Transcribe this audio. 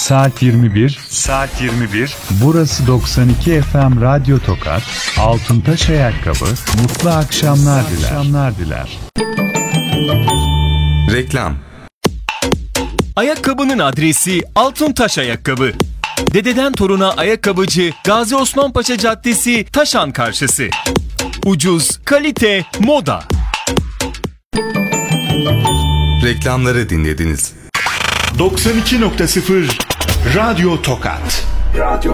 Saat 21. Saat 21. Burası 92 FM Radyo Tokat. Altıntaş Ayakkabı. Mutlu akşamlar diler. Reklam. Ayakkabının adresi Altıntaş Ayakkabı. Dededen toruna ayakkabıcı Gazi Osman Paşa Caddesi, Taşan karşısı. Ucuz, kalite, moda. Reklamları dinlediniz. 92.0 Radyo Tokat. Radyo